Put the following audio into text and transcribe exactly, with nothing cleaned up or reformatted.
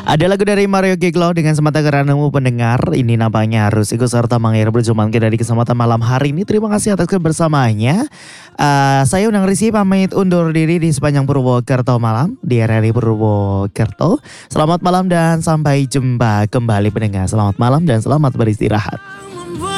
Ada lagu dari Mario Giglo dengan Semata Karenamu pendengar. Ini nampaknya harus ikut serta mengakhiri perjumpaan kita di kesempatan malam hari ini. Terima kasih atas kebersamaannya. Uh, saya Unang Risi pamit undur diri di sepanjang Purwokerto malam. Di R R I Purwokerto. Selamat malam dan sampai jumpa kembali pendengar. Selamat malam dan selamat beristirahat.